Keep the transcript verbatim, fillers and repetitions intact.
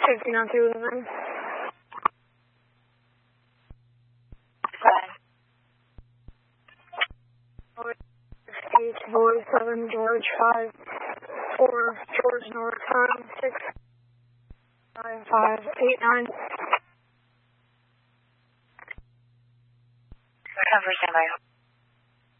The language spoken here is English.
fifteen on two with a nine. Eight, boy, seven, George, five, four, George, North, five, six, five, five, eight, nine. Cover, standby.